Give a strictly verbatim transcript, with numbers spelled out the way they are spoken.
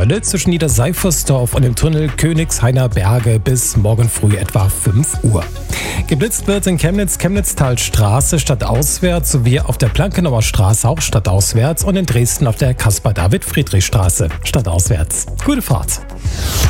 Hölle zwischen Niederseifersdorf und dem Tunnel Königshainer Berge bis morgen früh etwa fünf Uhr. Geblitzt wird in Chemnitz Chemnitztalstraße stadtauswärts sowie auf der Plankenauer Straße auch stadtauswärts und in Dresden auf der Caspar-David-Friedrich-Straße stadtauswärts. Gute Fahrt!